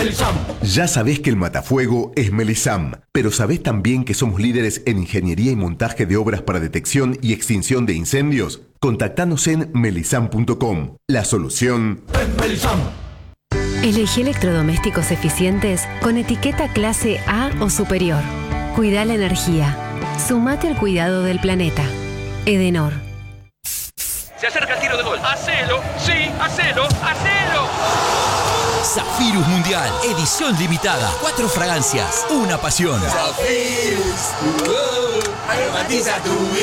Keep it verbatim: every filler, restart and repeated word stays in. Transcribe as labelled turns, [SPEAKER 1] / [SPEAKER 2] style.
[SPEAKER 1] Melisam.
[SPEAKER 2] Ya sabés que el matafuego es Melisam, pero ¿sabés también que somos líderes en ingeniería y montaje de obras para detección y extinción de incendios? Contactanos en melisam punto com. La solución
[SPEAKER 1] Es Melisam.
[SPEAKER 3] Elegí electrodomésticos eficientes con etiqueta clase A o superior. Cuida la energía. Sumate al cuidado del planeta. Edenor.
[SPEAKER 4] Se acerca el tiro de gol. ¡Hacelo! ¡Sí! ¡Hacelo! ¡Hacelo!
[SPEAKER 5] Zafirus Mundial, edición limitada. Cuatro fragancias, una pasión.
[SPEAKER 6] Zafirus, uh, oh, aromatiza tu vida.